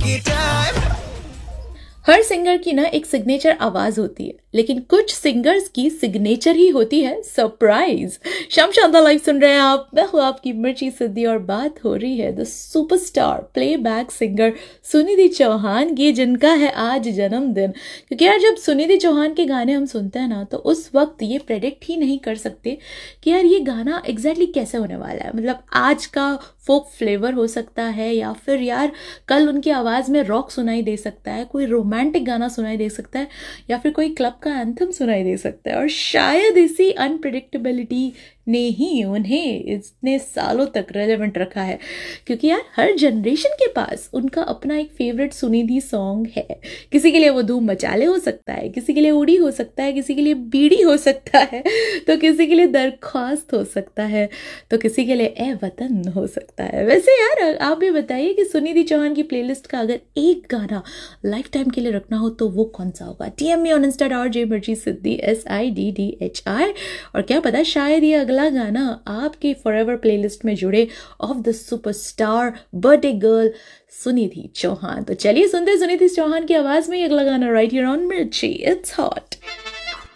की टाइम। हर सिंगर की ना एक सिग्नेचर आवाज होती है, लेकिन कुछ सिंगर्स की सिग्नेचर ही होती है सरप्राइज। शाम शांता लाइव सुन रहे हैं आप, मैं हूँ आपकी मिर्ची सिद्धि और बात हो रही है the superstar playback singer Sunidhi Chauhan की, जिनका है आज जन्मदिन। क्योंकि यार जब सुनिधि चौहान के गाने हम सुनते हैं ना, तो उस वक्त ये प्रेडिक्ट ही नहीं कर सकते कि यार ये गाना एग्जैक्टली कैसे होने वाला है। मतलब आज का फोक फ्लेवर हो सकता है, या फिर यार कल उनकी आवाज़ में रॉक सुनाई दे सकता है, कोई रोमांटिक गाना सुनाई दे सकता है, या फिर कोई क्लब का एंथम सुनाई दे सकता है। और शायद इसी अनप्रिडिक्टेबिलिटी ने ही उन्हें इतने सालों तक रेलेवेंट रखा है। क्योंकि यार हर जनरेशन के पास उनका अपना एक फेवरेट सुनिधि सॉन्ग है। किसी के लिए वो धूम मचाले हो सकता है, किसी के लिए उड़ी हो सकता है, किसी के लिए बीड़ी हो सकता है, तो किसी के लिए दरख्वास्त हो सकता है, तो किसी के लिए ए वतन हो सकता है। वैसे यार आप भी बताइए कि सुनिधि चौहान की प्लेलिस्ट का अगर एक गाना लाइफ टाइम के लिए रखना हो तो वो कौन सा होगा? TM me on Insta @J मिर्ची सिद्धि SIDDHI। और क्या पता शायद ये अगला गाना आपके फॉरएवर प्लेलिस्ट में जुड़े of the superstar birthday girl Sunidhi Chauhan. तो चलिए सुनते सुनिधि चौहान की आवाज में ये अगला गाना राइट हियर ऑन मिर्ची। It's hot.